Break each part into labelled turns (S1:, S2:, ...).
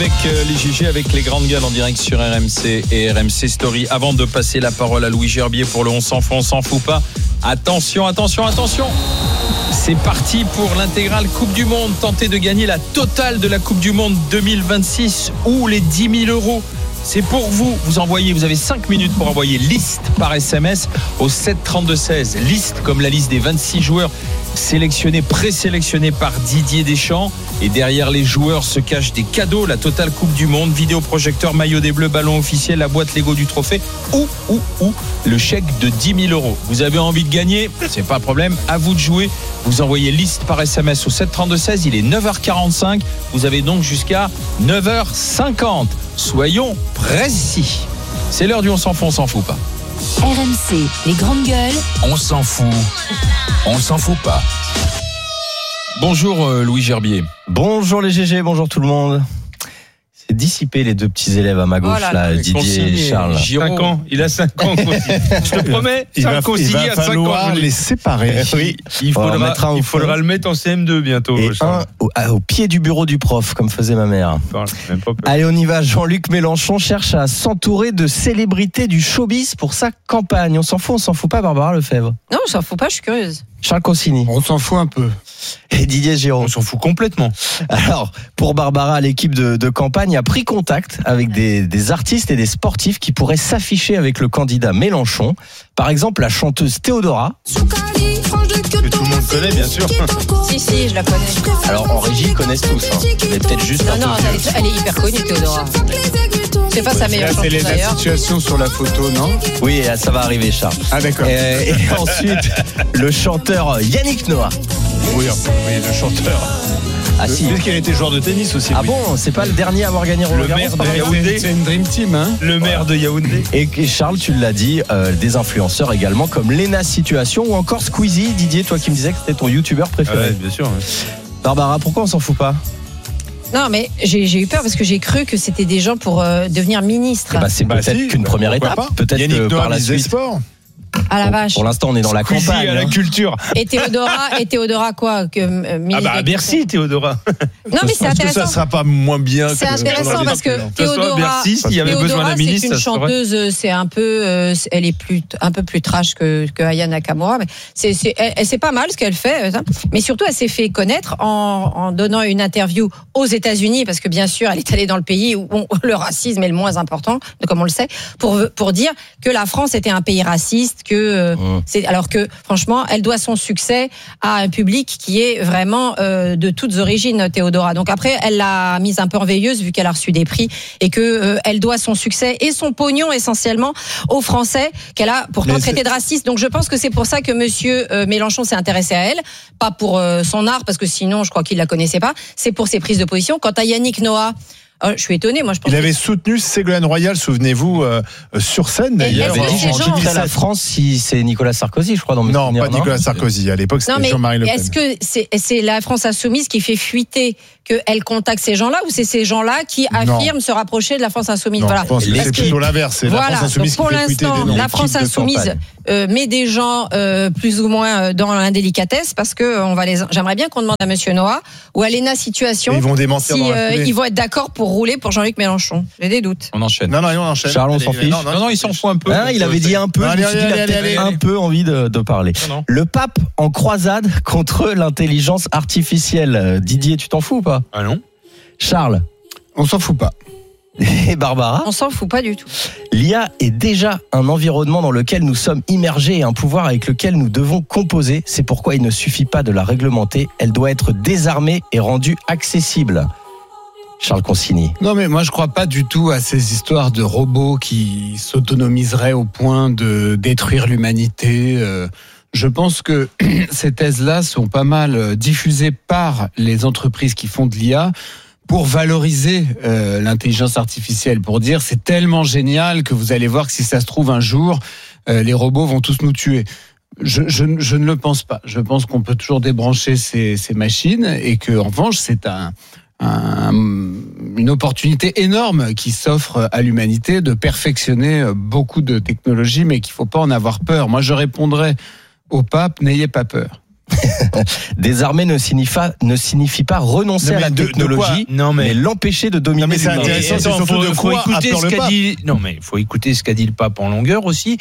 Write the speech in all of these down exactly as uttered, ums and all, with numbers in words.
S1: Avec euh, les G G, avec les grandes gueules en direct sur R M C et R M C Story. Avant de passer la parole à Louis Gerbier pour le on s'en fout, on s'en fout pas. Attention, attention, attention. C'est parti pour l'intégrale Coupe du Monde. Tentez de gagner la totale de la Coupe du Monde deux mille vingt-six ou les dix mille euros. C'est pour vous. Vous envoyez, vous avez cinq minutes pour envoyer liste par S M S au sept trente-deux seize. Liste comme la liste des vingt-six joueurs sélectionnés, présélectionnés par Didier Deschamps. Et derrière les joueurs se cachent des cadeaux, la totale Coupe du Monde, vidéoprojecteur, maillot des Bleus, ballon officiel, la boîte Lego du trophée ou, ou, ou le chèque de dix mille euros. Vous avez envie de gagner, c'est pas un problème, à vous de jouer. Vous envoyez liste par S M S au sept trente-deux seize, il est neuf heures quarante-cinq. Vous avez donc jusqu'à neuf heures cinquante. Soyons précis. C'est l'heure du on s'en fout, on s'en fout pas.
S2: R M C, les grandes gueules.
S3: On s'en fout. On s'en fout pas.
S1: Bonjour euh, Louis Gerbier.
S4: Bonjour les G G, bonjour tout le monde. C'est dissipé les deux petits élèves à ma gauche,
S5: voilà,
S4: là, Didier et Charles.
S1: cinq ans, il a cinq ans. Je te promets,
S6: il va,
S1: il
S6: va falloir les séparer.
S4: Oui,
S6: il faudra,
S4: mettre un
S6: il faudra le mettre en C M deux bientôt.
S4: Et un au, au pied du bureau du prof, comme faisait ma mère.
S6: Même pas
S4: Allez, on y va. Jean-Luc Mélenchon cherche à s'entourer de célébrités du showbiz pour sa campagne. On s'en fout, on s'en fout pas, Barbara Lefebvre?
S5: Non, on s'en fout pas, je suis curieuse.
S4: Charles Consigny.
S6: On s'en fout un peu.
S4: Et Didier Giraud.
S6: On s'en fout complètement.
S4: Alors, pour Barbara, l'équipe de, de campagne a pris contact avec des, des artistes et des sportifs qui pourraient s'afficher avec le candidat Mélenchon. Par exemple, la chanteuse Théodora.
S6: Que tout le monde connaît, bien sûr.
S5: Si, si, je la connais.
S4: Alors, en régie, ils connaissent tous. Hein. Mais peut-être juste
S5: Non,
S4: un
S5: non,
S4: peu
S5: elle est, elle est hyper connue, Théodora. C'est pas sa meilleure chanson,
S6: C'est la
S5: d'ailleurs.
S6: situation sur la photo, non?
S4: Oui, ça va arriver, Charles.
S6: Ah, d'accord.
S4: Et, et ensuite, le chanteur Yannick Noah.
S6: Oui, oui, le chanteur.
S4: Ah si.
S6: Parce qu'elle était joueur de tennis aussi.
S4: Ah
S6: oui.
S4: bon, c'est pas le dernier à avoir gagné Roland
S6: Le
S4: Garros,
S6: maire
S4: par
S6: de
S4: exemple.
S6: Yaoundé. C'est une dream team, hein. Le maire de Yaoundé.
S4: Et, et Charles, tu l'as dit, euh, des influenceurs également comme Lena Situation ou encore Squeezie. Didier, toi qui me disais que c'était ton youtubeur préféré.
S6: Ouais, bien sûr. Ouais.
S4: Barbara, pourquoi on s'en fout pas?
S5: Non, mais j'ai, j'ai eu peur parce que j'ai cru que c'était des gens pour euh, devenir ministre.
S4: Eh ben, c'est
S6: Bah
S4: peut-être
S6: si,
S4: qu'une
S6: bah
S4: première
S6: pourquoi
S4: étape.
S6: pas.
S4: Peut-être
S6: Yannick
S4: que
S6: Noah
S4: par la
S6: disait
S4: suite.
S6: sport.
S5: À la vache.
S4: Pour l'instant, on est dans la
S6: Squeezie
S4: campagne.
S6: à la
S4: hein.
S6: culture.
S5: Et Théodora, et Théodora quoi que, euh,
S6: Ah
S5: ministre
S6: bah à
S5: des-
S6: Bercy, Théodora.
S5: Non, mais c'est
S6: Est-ce que ça
S5: intéressant.
S6: sera pas moins bien
S5: C'est
S6: que
S5: intéressant parce que
S6: Que ce soit à
S5: Théodora,
S6: Bercy, s'il y avait
S5: Théodora,
S6: besoin d'un ministre,
S5: c'est une
S6: ça serait-
S5: chanteuse, euh, c'est un peu, euh, c'est- elle est plus, un peu plus trash que, que Aya Nakamura, mais c'est, c'est, elle, elle, c'est pas mal ce qu'elle fait, hein. Mais surtout elle s'est fait connaître en, en donnant une interview aux États-Unis, parce que bien sûr elle est allée dans le pays où on- le racisme est le moins important, comme on le sait, pour pour dire que la France était un pays raciste, que euh,
S4: Mmh.
S5: c'est alors que franchement elle doit son succès à un public qui est vraiment euh, de toutes origines, Théodora. Donc après elle l'a mise un peu en veilleuse vu qu'elle a reçu des prix et que euh, elle doit son succès et son pognon essentiellement aux Français qu'elle a pourtant
S6: Mais
S5: traité
S6: c'est-
S5: de racistes. Donc je pense que c'est pour ça que Monsieur euh, Mélenchon s'est intéressé à elle, pas pour euh, son art parce que sinon je crois qu'il la connaissait pas. C'est pour ses prises de position. Quant à Yannick Noah, euh, je suis étonnée. Moi je pense.
S6: Il
S5: que-
S6: avait soutenu Ségolène Royal, souvenez-vous, euh, euh, sur scène
S5: Et il
S6: d'ailleurs.
S5: avait dit
S6: en
S5: ces gens-
S4: Qui quitte la
S6: deux mille sept.
S4: France si c'est Nicolas Sarkozy, je crois, dans mes
S6: Non,
S4: souvenirs,
S6: pas Nicolas Sarkozy. À l'époque,
S5: Non
S6: c'était
S5: mais
S6: Jean-Marie Le Pen.
S5: est-ce que c'est, c'est la France insoumise qui fait fuiter qu'elle contacte ces gens-là ou c'est ces gens-là qui
S6: Non.
S5: affirment se rapprocher de la France insoumise?
S6: Non,
S5: Voilà.
S6: je pense que
S4: Parce
S6: c'est
S4: que-
S6: plutôt l'inverse. C'est la
S5: Voilà.
S6: France insoumise
S5: Donc, pour
S6: qui fait fuiter des
S5: l'instant,
S6: noms.
S5: la France
S4: L'équipe de
S5: insoumise
S4: campagne.
S5: euh, met des gens euh, plus ou moins euh, dans l'indélicatesse parce que euh, on va les. J'aimerais bien qu'on demande à Monsieur Noah ou à Lena Situation
S6: Et ils vont démentir
S5: si
S6: dans la
S5: euh,
S6: foulée.
S5: ils vont être d'accord pour rouler pour Jean-Luc Mélenchon. J'ai des doutes.
S1: On enchaîne.
S6: Non, non, on enchaîne.
S4: Charles, on
S6: Allez,
S4: s'en
S6: allez,
S4: fiche.
S6: non,
S1: Non, non, il s'en fout un peu.
S4: Hein, il avait dit un peu,
S6: Allez,
S4: je me suis dit, il a
S6: allez,
S4: peut-être
S6: allez,
S4: un
S6: allez.
S4: peu envie de, de parler.
S1: Non, non.
S4: Le pape en croisade contre l'intelligence artificielle. Euh, Didier, tu t'en fous ou pas?
S6: Ah non.
S4: Charles
S6: On s'en fout pas.
S4: et Barbara,
S5: On s'en fout pas du tout.
S4: l'I A est déjà un environnement dans lequel nous sommes immergés et un pouvoir avec lequel nous devons composer. C'est pourquoi il ne suffit pas de la réglementer, elle doit être désarmée et rendue accessible. Charles Consigny.
S7: Non, mais moi, je crois pas du tout à ces histoires de robots qui s'autonomiseraient au point de détruire l'humanité. Euh, Je pense que ces thèses-là sont pas mal diffusées par les entreprises qui font de l'I A pour valoriser euh, l'intelligence artificielle, pour dire c'est tellement génial que vous allez voir que si ça se trouve un jour, euh, les robots vont tous nous tuer. Je, je, je ne le pense pas. Je pense qu'on peut toujours débrancher ces, ces machines et que, en revanche, c'est un, un, une opportunité énorme qui s'offre à l'humanité de perfectionner beaucoup de technologies, mais qu'il ne faut pas en avoir peur. Moi, je répondrais au pape, n'ayez pas peur.
S4: Désarmer ne signifie pas, ne signifie pas renoncer
S6: Non,
S4: à la
S6: mais de- de
S4: technologie,
S8: quoi Non, mais-
S4: mais l'empêcher de dominer
S6: Non, mais c'est
S4: l'humain.
S6: intéressant.
S8: Et
S6: c'est
S8: attends,
S6: surtout
S8: faut,
S6: de
S8: faut
S6: quoi a
S8: écouter
S6: peur
S8: ce
S6: le
S8: qu'a
S6: pape.
S8: dit. Non, mais il faut écouter ce qu'a dit le pape en longueur aussi.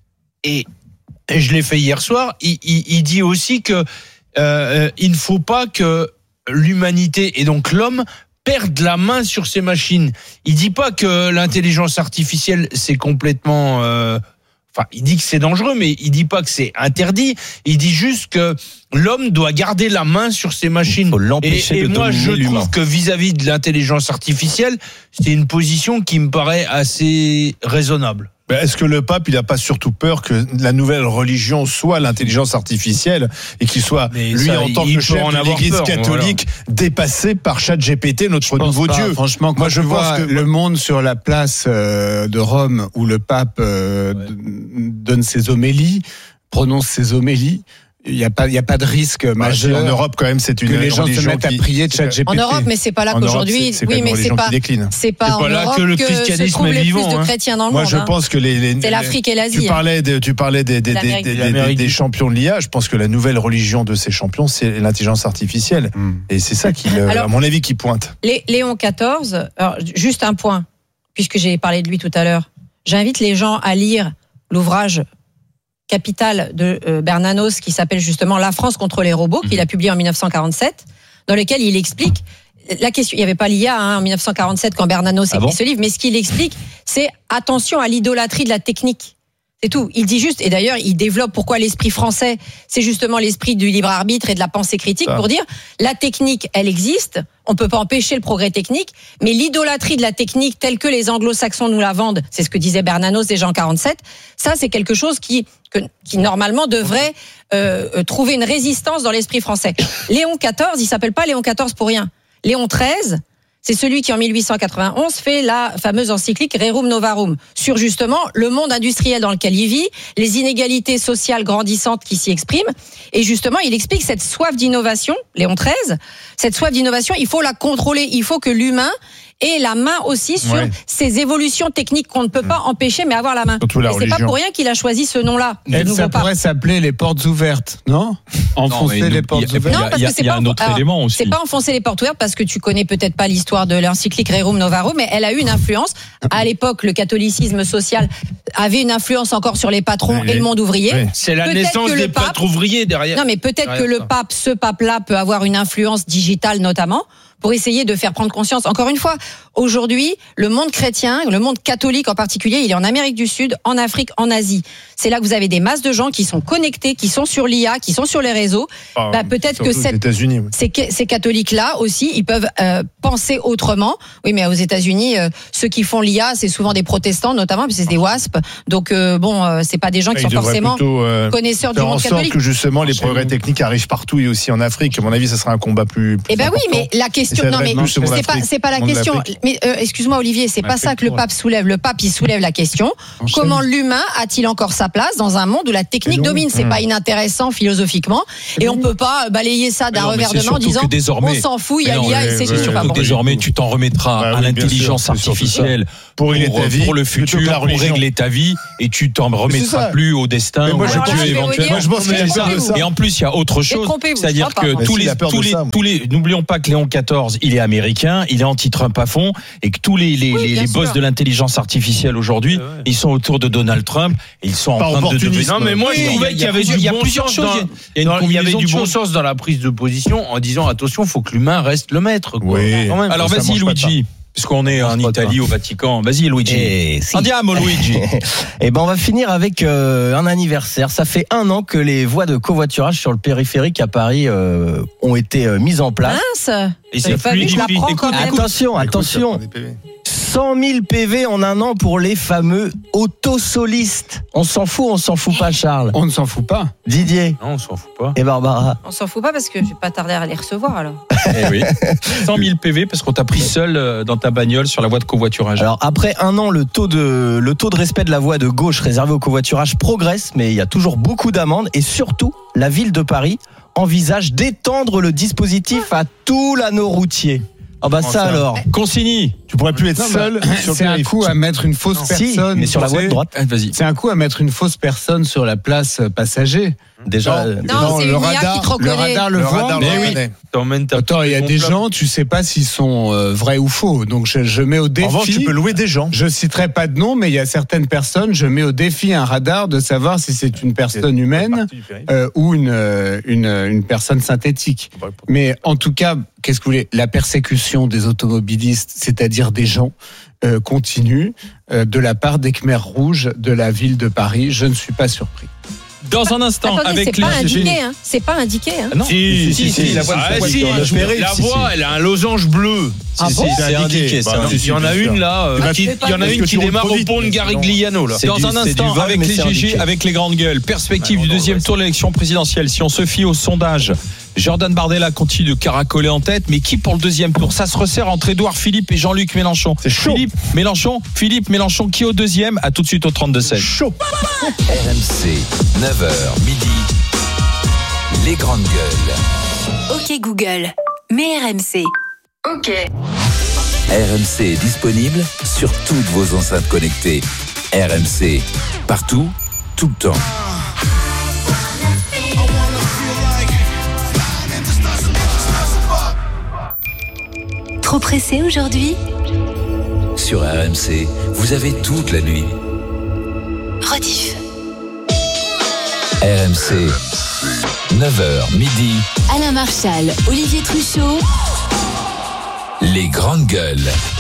S8: Et, et je l'ai fait hier soir. Il, il, il dit aussi que euh, il ne faut pas que l'humanité et donc l'homme perdent la main sur ces machines. Il dit pas que l'intelligence artificielle c'est complètement. Euh, Enfin, il dit que c'est dangereux, mais il dit pas que c'est interdit. Il dit juste que l'homme doit garder la main sur ces machines.
S4: Il faut l'empêcher
S8: et, et
S4: de
S8: moi,
S4: dominer
S8: je
S4: l'humain.
S8: trouve que vis-à-vis de l'intelligence artificielle, c'est une position qui me paraît assez raisonnable.
S6: Ben, est-ce que le pape, il n'a pas surtout peur que la nouvelle religion soit l'intelligence artificielle et qu'il soit,
S8: Mais
S6: lui,
S8: ça,
S6: en tant
S8: il
S6: que
S8: peut
S6: chef
S8: en
S6: de
S8: avoir
S6: l'Église
S8: peur,
S6: catholique, dépassé par ChatGPT, notre
S7: Je pense
S6: nouveau
S7: pas.
S6: Dieu?
S7: Franchement, quand
S6: Moi,
S7: je
S6: je
S7: vois
S6: pense que-
S7: le monde sur la place euh, de Rome où le pape euh,
S8: Ouais.
S7: d- donne ses homélies, prononce ses homélies, il n'y a pas, il y a pas de risque
S6: Bah,
S7: majeur
S6: en Europe, quand même, c'est une
S7: que les gens se
S6: religion
S7: mettent à
S6: qui-
S7: prier de ChatGPT.
S5: En Europe, mais c'est pas là
S6: En Europe,
S5: qu'aujourd'hui.
S6: c'est- c'est quand
S5: Oui,
S6: même
S5: mais
S6: une
S5: c'est
S6: religion
S5: pas.
S6: qui décline.
S5: C'est pas
S8: C'est
S5: en
S8: pas là
S5: Europe
S8: que le
S5: se
S8: christianisme
S5: trouvent
S8: est
S5: les
S8: vivant,
S5: plus de
S8: hein.
S5: chrétiens dans le
S6: Moi,
S5: monde.
S6: je
S5: hein.
S6: pense que les, les-
S5: C'est l'Afrique et l'Asie.
S6: Tu
S5: hein.
S6: parlais, de, tu parlais des, des, des,
S5: L'Amérique
S6: des,
S5: du
S6: des-
S5: Sud.
S6: des- des champions de l'I A. Je pense que la nouvelle religion de ces champions, c'est l'intelligence artificielle.
S7: Hmm.
S6: Et c'est ça qui, le-
S5: Alors-
S6: à mon avis, qui pointe.
S5: Lé- Léon quatorze, alors, juste un point, puisque j'ai parlé de lui tout à l'heure. J'invite les gens à lire l'ouvrage capital de euh, Bernanos qui s'appelle justement La France contre les robots, qu'il a publié en dix-neuf cent quarante-sept, dans lequel il explique la question. Il n'y avait pas l'I A hein, en dix-neuf cent quarante-sept quand Bernanos écrit
S4: Ah bon
S5: ce livre, mais ce qu'il explique, c'est attention à l'idolâtrie de la technique. C'est tout. Il dit juste, et d'ailleurs, il développe pourquoi l'esprit français, c'est justement l'esprit du libre arbitre et de la pensée critique,
S6: Ça.
S5: pour dire la technique, elle existe. On peut pas empêcher le progrès technique, mais l'idolâtrie de la technique telle que les anglo-saxons nous la vendent, c'est ce que disait Bernanos déjà en quarante-sept, ça c'est quelque chose qui, que, qui normalement devrait euh, trouver une résistance dans l'esprit français. Léon quatorze, il s'appelle pas Léon quatorze pour rien. Léon treize, c'est celui qui en mille huit cent quatre-vingt-onze fait la fameuse encyclique Rerum Novarum sur justement le monde industriel dans lequel il vit, les inégalités sociales grandissantes qui s'y expriment. Et justement, il explique cette soif d'innovation, Léon treize, cette soif d'innovation, il faut la contrôler, il faut que l'humain ait la main aussi sur
S6: Ouais.
S5: ces évolutions techniques qu'on ne peut pas empêcher, mais avoir la main.
S6: Surtout la
S5: Et c'est pas
S6: religion.
S5: pour rien qu'il a choisi ce nom-là. le
S7: Elle,
S5: nouveau
S7: ça
S5: pape.
S7: pourrait s'appeler les portes ouvertes, non Enfoncer
S1: mais
S7: les
S1: nous-
S7: portes
S1: il y a-
S7: ouvertes.
S5: Non,
S1: il
S5: parce
S1: y a-
S5: que c'est
S1: il y a
S5: pas
S1: un autre
S5: alors,
S1: élément aussi.
S5: C'est pas enfoncer les portes ouvertes parce que tu connais peut-être pas l'histoire de l'encyclique Rerum Novarum, mais elle a eu une influence. À l'époque, le catholicisme social avait une influence encore sur les patrons
S6: Oui,
S5: et le monde ouvrier.
S6: oui.
S8: C'est la
S5: Peut-être
S8: naissance
S5: que le
S8: des
S5: pape-
S8: pâtres ouvriers derrière.
S5: Non, mais peut-être
S8: derrière
S5: que le
S8: ça.
S5: pape, ce pape-là, peut avoir une influence digitale notamment pour essayer de faire prendre conscience. Encore une fois, aujourd'hui, le monde chrétien, le monde catholique en particulier, il est en Amérique du Sud, en Afrique, en Asie. C'est là que vous avez des masses de gens qui sont connectés, qui sont sur l'I A, qui sont sur les réseaux.
S6: Ah,
S5: Bah, peut-être que
S6: surtout aux
S5: cette
S6: États-Unis. oui.
S5: ces, ces catholiques-là aussi, ils peuvent euh, penser autrement. Oui, mais aux États-Unis, euh, ceux qui font l'I A, c'est souvent des protestants, notamment, parce que c'est des W A S P. Donc, euh, bon, euh, c'est pas des gens qui
S6: Ils
S5: sont
S6: devraient
S5: forcément
S6: plutôt, euh,
S5: connaisseurs du
S6: faire en
S5: monde
S6: sorte
S5: catholique.
S6: que justement les
S7: Chez
S6: progrès
S7: nous.
S6: techniques arrivent partout et aussi en Afrique. À mon avis, ça sera un combat plus. plus
S5: Eh ben oui,
S6: important.
S5: mais la question,
S6: Et ça
S5: non mais
S6: devrait être plus le monde
S5: c'est pas,
S6: d'Afrique,
S5: c'est pas la
S6: le monde
S5: question.
S6: d'Afrique.
S5: Mais euh, excuse-moi Olivier, c'est pas
S6: L'Afrique,
S5: ça que le
S6: ouais.
S5: pape soulève. Le pape il soulève la question. Comment l'humain a-t-il encore sa place dans un monde où la technique
S6: non.
S5: domine? C'est
S6: Mmh.
S5: pas inintéressant philosophiquement, et on peut pas balayer ça d'un
S1: Mais non, mais
S5: revers
S1: c'est
S5: de main en
S1: surtout
S5: disant
S1: que désormais-
S5: on s'en fout, il y
S1: Mais
S5: a
S1: non,
S5: l'I A et
S6: ouais,
S5: c'est
S6: ouais,
S5: tout.
S6: ouais,
S5: Enfin,
S1: Surtout
S5: bon.
S1: que désormais, tu t'en remettras
S6: Bah
S1: à
S6: oui, bien
S1: l'intelligence
S6: sûr, c'est surtout
S1: artificielle
S6: Pour régler
S1: pour,
S6: ta vie,
S1: pour le
S6: plutôt que
S1: futur,
S6: la
S1: pour
S6: religion.
S1: régler ta vie, et tu t'en remettras
S6: ça.
S1: plus au destin
S6: Mais moi,
S1: ou
S6: je
S1: à
S6: pense-
S1: Dieu
S5: je vais vous
S1: éventuellement.
S5: dire-
S6: Moi, je pense qu'il a
S5: Mais
S6: peur de
S5: trompez-vous.
S6: ça.
S1: Et en plus, il y a autre chose,
S5: trompez-vous,
S1: c'est-à-dire
S5: je crois
S1: que
S5: pas.
S6: Mais
S1: tous
S6: s'il
S1: les,
S6: a peur
S1: tous
S6: de
S1: les,
S6: ça.
S1: tous les, n'oublions pas que Léon quatorze, il est américain, il est anti-Trump à fond, et que tous les, les,
S5: Oui,
S1: les,
S5: bien
S1: les boss
S5: sûr.
S1: de l'intelligence artificielle aujourd'hui,
S8: Ouais, ouais.
S1: ils sont autour de Donald Trump, et ils sont en
S6: Par
S1: train de
S6: opportunisme.
S1: devenir.
S8: Non, mais moi,
S1: Oui,
S8: je trouvais qu'il y avait
S1: plusieurs-
S8: du
S1: il y a
S8: bon
S1: plusieurs
S8: sens
S1: choses.
S8: dans-
S1: Il y a une
S8: dans- il y avait
S1: combinaison
S8: du
S1: de
S8: bon
S1: choses.
S8: sens dans la prise de position en disant attention, faut que l'humain reste le maître. Quoi.
S6: Oui.
S8: Quand même.
S1: Alors
S6: Ça
S1: vas-y
S6: mange pas de
S1: Luigi, puisqu'on est en
S8: mange pas de
S1: Italie, au Vatican. Vas-y Luigi.
S4: Eh, si.
S1: Andiamo Luigi.
S4: Eh ben, on va finir avec euh, un anniversaire. Ça fait un an que les voies de covoiturage sur le périphérique à Paris euh, ont été euh, mises en place.
S5: Mince.
S1: Et
S5: J'avais
S1: c'est
S5: pas vu,
S1: fluide.
S5: je la prends
S1: Écoute,
S5: quand même.
S4: Attention, attention. cent mille P V en un an pour les fameux autosolistes. On s'en fout, on s'en fout pas, Charles.
S7: On ne s'en fout pas.
S4: Didier
S8: Non, on s'en fout pas.
S4: et Barbara.
S5: On s'en fout pas parce que je vais pas tarder à les recevoir alors.
S1: Eh oui. cent mille P V parce qu'on t'a pris seul euh, dans ta bagnole sur la voie de covoiturage.
S4: Alors après un an, le taux de le taux de respect de la voie de gauche réservée au covoiturage progresse, mais il y a toujours beaucoup d'amendes et surtout la ville de Paris envisage d'étendre le dispositif à tout l'anneau routier. Ah bah
S6: Comment
S4: ça
S6: ça
S4: alors.
S1: Consigny.
S6: Tu pourrais plus être
S7: Non,
S6: seul
S7: bah,
S6: sur le
S7: c'est un
S6: périph'.
S7: coup à mettre une fausse
S4: Si,
S7: personne.
S4: mais sur la
S7: tu
S4: voie de
S7: sais.
S4: droite.
S1: Ah, vas-y.
S7: C'est un coup à mettre une fausse personne sur la place passager.
S4: Déjà,
S6: Non.
S4: euh,
S5: Non, c'est
S7: le
S5: une I A
S7: radar,
S5: qui te
S7: le
S5: reconnaît.
S7: radar le,
S6: Le
S7: voit.
S6: radar
S7: mais
S6: le
S7: oui.
S6: reconnaît.
S8: T'emmènes ta
S7: Attends, il y a
S8: ton
S7: des
S8: plat.
S7: gens, tu sais pas s'ils sont euh, vrais ou faux. Donc je, je mets au défi.
S6: En revanche, tu peux louer des gens.
S7: Je citerai pas de nom, mais il y a certaines personnes, je mets au défi un radar de savoir si c'est une personne humaine euh, ou une, euh, une, une personne synthétique. Mais en tout cas, qu'est-ce que vous voulez ? La persécution des automobilistes, c'est-à-dire des gens, euh, continue euh, de la part des Khmers rouges de la ville de Paris. Je ne suis pas surpris.
S1: Dans un instant,
S5: Attendez,
S1: avec
S5: c'est pas
S1: les
S5: indiqué, hein. C'est pas indiqué, hein.
S1: Non.
S8: Si,
S6: si, si, la voie de-
S8: Ah,
S6: la voie
S8: si,
S6: de-
S8: je-
S6: le
S8: la
S6: si,
S8: voie,
S6: si.
S8: elle a un losange bleu.
S5: Ah
S1: Si,
S5: bon
S1: si, c'est indiqué.
S6: Bah,
S1: c'est
S6: non,
S1: indiqué.
S8: Il y en a
S6: bien
S8: une
S6: sûr.
S8: là, euh,
S6: Bah,
S8: qui-
S5: je sais pas.
S8: il y en a
S6: Parce
S8: une
S6: que
S8: qui
S6: tu roules
S8: démarre
S6: trop
S8: au
S6: vite,
S8: pont de
S6: mais
S8: Garigliano là.
S4: C'est
S1: Dans
S4: du-
S1: un
S4: c'est du
S1: instant,
S4: vol,
S1: avec
S4: mais
S1: les
S4: c'est
S1: G G,
S4: indiqué.
S1: avec les grandes gueules, perspective
S8: Ah,
S1: du
S8: non,
S1: deuxième
S8: ouais,
S1: tour de l'élection présidentielle. Si on se fie au sondage, Jordan Bardella continue de caracoler en tête, mais qui pour le deuxième tour ? Ça se resserre entre Édouard Philippe et Jean-Luc Mélenchon.
S6: C'est chaud.
S1: Philippe Mélenchon, Philippe Mélenchon qui au deuxième ? À tout de suite au trente-deux seize.
S6: Chaud.
S3: R M C, neuf heures midi. Les grandes gueules.
S2: Ok Google, mets R M C.
S9: Ok.
S3: R M C est disponible sur toutes vos enceintes connectées. R M C, partout, tout le temps.
S2: Trop pressé aujourd'hui ?
S3: Sur R M C, vous avez toute la nuit.
S2: Rediff.
S3: R M C, neuf heures midi.
S2: Alain Marchal, Olivier Truchot.
S3: Les grandes gueules.